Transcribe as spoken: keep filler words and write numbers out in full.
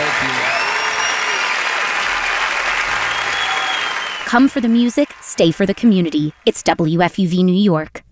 Come for the music, stay for the community. It's W F U V New York.